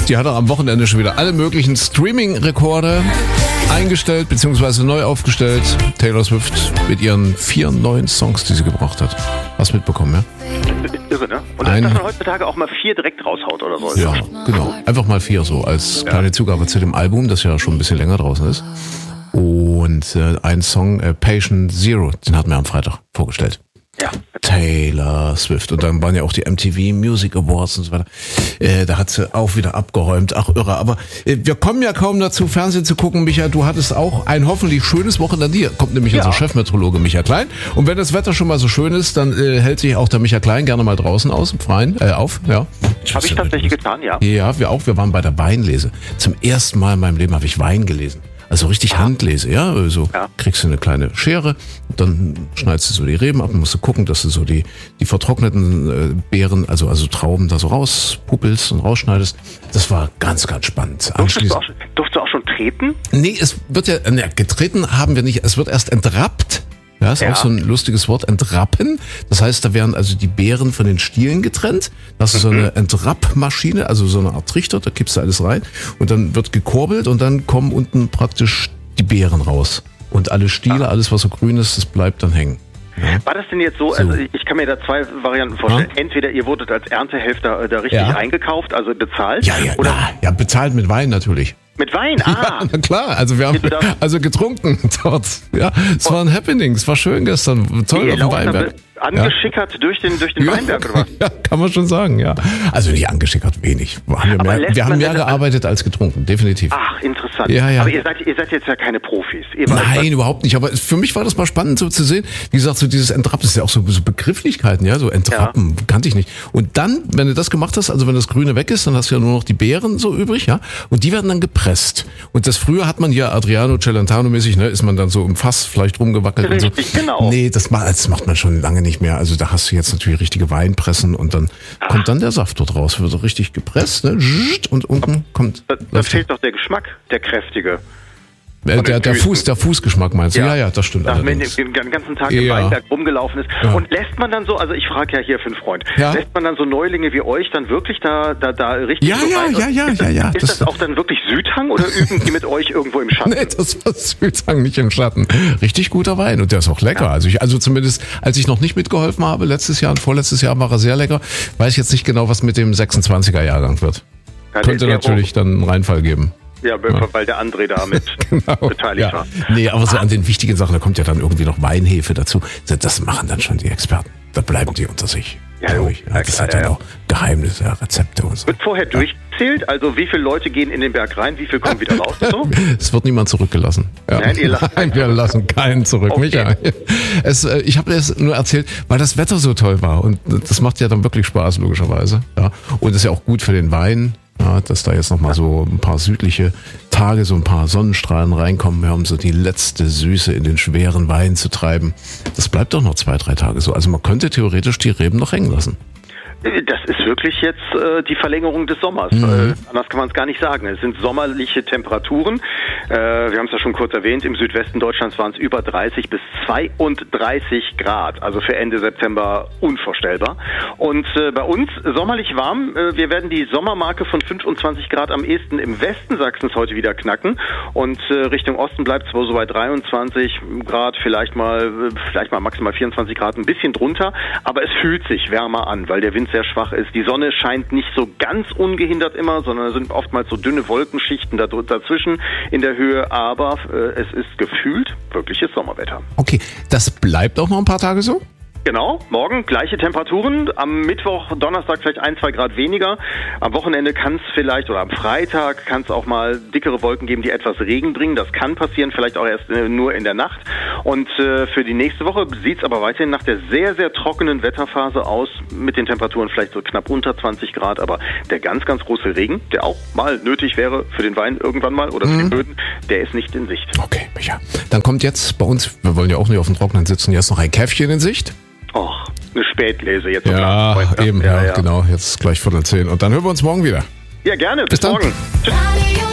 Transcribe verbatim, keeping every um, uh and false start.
Die hat er am Wochenende schon wieder alle möglichen Streaming-Rekorde eingestellt bzw. neu aufgestellt. Taylor Swift mit ihren vier neuen Songs, die sie gebracht hat. Hast du mitbekommen, ja? Das ist irre, ne? Und Ein, dass man heutzutage auch mal vier direkt raushaut oder so. Ja, genau. Einfach mal vier so als kleine Zugabe zu dem Album, das ja schon ein bisschen länger draußen ist. Und äh, ein Song, äh, Patient Zero, den hatten wir am Freitag vorgestellt. Ja. Taylor Swift. Und dann waren ja auch die M T V Music Awards und so weiter. Äh, da hat sie auch wieder abgeräumt. Ach, irre. Aber äh, wir kommen ja kaum dazu, Fernsehen zu gucken. Micha, du hattest auch ein hoffentlich schönes Wochenende. Hier kommt nämlich ja. unser Chefmeteorologe Micha Klein. Und wenn das Wetter schon mal so schön ist, dann äh, hält sich auch der Micha Klein gerne mal draußen aus, im Freien, äh, auf. Ja. Habe ich tatsächlich getan, ja. Ja, wir auch. Wir waren bei der Weinlese. Zum ersten Mal in meinem Leben habe ich Wein gelesen. Also richtig Handlese, ja, also ja. kriegst du eine kleine Schere, dann schneidest du so die Reben ab und musst du gucken, dass du so die die vertrockneten äh, Beeren, also also Trauben da so rauspuppelst und rausschneidest. Das war ganz, ganz spannend. Durftest du, auch, durftest du auch schon treten? Nee, es wird ja, ne, getreten haben wir nicht, es wird erst entrappt. Ja, ist ja. auch so ein lustiges Wort, entrappen. Das heißt, da werden also die Beeren von den Stielen getrennt. Das ist mhm. so eine Entrappmaschine, also so eine Art Trichter, da kippst du alles rein und dann wird gekurbelt und dann kommen unten praktisch die Beeren raus. Und alle Stiele, ah. alles was so grün ist, das bleibt dann hängen. Ja. War das denn jetzt so, also ich kann mir da zwei Varianten vorstellen. Ja. Entweder ihr wurdet als Erntehelfer da richtig ja. eingekauft, also bezahlt. Ja, ja, oder na, ja, bezahlt mit Wein natürlich. Mit Wein, ah. Ja, na klar, also wir haben also getrunken dort. Ja, es war ein Happening, es war schön gestern, toll auf dem Weinberg. Angeschickert ja. durch den, durch den ja. Weinberg, oder was? Ja, kann man schon sagen, ja. Also nicht angeschickert, wenig. Wir haben mehr, wir haben mehr gearbeitet als getrunken, definitiv. Ach, interessant. Ja, ja. Aber ihr seid, ihr seid jetzt ja keine Profis. Ihr Nein, überhaupt nicht. Aber für mich war das mal spannend so zu sehen. Wie gesagt, so dieses Entrappen, das ist ja auch so, so Begrifflichkeiten, ja, so Entrappen, ja. kannte ich nicht. Und dann, wenn du das gemacht hast, also wenn das Grüne weg ist, dann hast du ja nur noch die Beeren so übrig, ja. Und die werden dann gepresst. Und das früher hat man ja Adriano Celentano-mäßig, ne, ist man dann so im Fass vielleicht rumgewackelt Richtig, und so. Genau. Nee, das macht, das macht man schon lange nicht mehr. Also da hast du jetzt natürlich richtige Weinpressen und dann Ach. kommt dann der Saft dort raus, wird so richtig gepresst, ne? Und unten kommt. Da, da fehlt doch der Geschmack, der kräftige. Der, der, der Fuß, der Fußgeschmack meinst du? Ja, ja, ja, das stimmt. Dass man den ganzen Tag im ja. Weinberg rumgelaufen ist. Ja. Und lässt man dann so, also ich frage ja hier für einen Freund, ja. lässt man dann so Neulinge wie euch dann wirklich da, da, da richtig ja, so ja, rein? Ja, ja, ist ja, ja. Das, ist das, das auch dann wirklich Südhang oder üben die mit euch irgendwo im Schatten? Nee, das war Südhang, nicht im Schatten. Richtig guter Wein und der ist auch lecker. Ja. Also ich, also zumindest, als ich noch nicht mitgeholfen habe, letztes Jahr und vorletztes Jahr war er sehr lecker. Weiß ich jetzt nicht genau, was mit dem sechsundzwanziger Jahrgang wird. Ja, Könnte natürlich hoch. dann einen Reinfall geben. Ja, weil der André da mit genau, beteiligt ja. war. Nee, aber so an den wichtigen Sachen, da kommt ja dann irgendwie noch Weinhefe dazu. Das machen dann schon die Experten. Da bleiben die unter sich. Ja, jo, ja, das hat ja noch Geheimnisse, Rezepte und so. Wird vorher ja. durchgezählt? Also wie viele Leute gehen in den Berg rein, wie viele kommen wieder raus? So? Es wird niemand zurückgelassen. Ja. Nein, ihr lasst Nein, wir lassen keinen zurück. Okay. Micha. Es, ich habe es nur erzählt, weil das Wetter so toll war. Und das macht ja dann wirklich Spaß, logischerweise. Ja. Und das ist ja auch gut für den Wein. Ja, dass da jetzt nochmal so ein paar südliche Tage, so ein paar Sonnenstrahlen reinkommen, wir haben so die letzte Süße in den schweren Wein zu treiben. Das bleibt doch noch zwei, drei Tage so. Also man könnte theoretisch die Reben noch hängen lassen. Das ist wirklich jetzt äh, die Verlängerung des Sommers. Mhm. Äh, anders kann man es gar nicht sagen. Es sind sommerliche Temperaturen. Äh, wir haben es ja schon kurz erwähnt, im Südwesten Deutschlands waren es über dreißig bis zweiunddreißig Grad. Also für Ende September unvorstellbar. Und äh, bei uns sommerlich warm. Äh, wir werden die Sommermarke von fünfundzwanzig Grad am ehesten im Westen Sachsens heute wieder knacken. Und äh, Richtung Osten bleibt es wohl so bei dreiundzwanzig Grad, vielleicht mal, vielleicht mal maximal vierundzwanzig Grad, ein bisschen drunter. Aber es fühlt sich wärmer an, weil der Wind sehr schwach ist. Die Sonne scheint nicht so ganz ungehindert immer, sondern es sind oftmals so dünne Wolkenschichten dazwischen in der Höhe, aber äh, es ist gefühlt wirkliches Sommerwetter. Okay, das bleibt auch noch ein paar Tage so? Genau, morgen gleiche Temperaturen, am Mittwoch, Donnerstag vielleicht ein, zwei Grad weniger, am Wochenende kann es vielleicht, oder am Freitag kann es auch mal dickere Wolken geben, die etwas Regen bringen, das kann passieren, vielleicht auch erst äh, nur in der Nacht und äh, für die nächste Woche sieht es aber weiterhin nach der sehr, sehr trockenen Wetterphase aus, mit den Temperaturen vielleicht so knapp unter zwanzig Grad, aber der ganz, ganz große Regen, der auch mal nötig wäre für den Wein irgendwann mal oder für mhm. die Böden, der ist nicht in Sicht. Okay, Micha, dann kommt jetzt bei uns, wir wollen ja auch nicht auf dem Trockenen sitzen, jetzt noch ein Käffchen in Sicht. Och, eine Spätlese jetzt. Ja, eben, ja, ja, genau. Jetzt gleich Viertel zehn. Und dann hören wir uns morgen wieder. Ja, gerne. Bis, Bis morgen. Tschüss.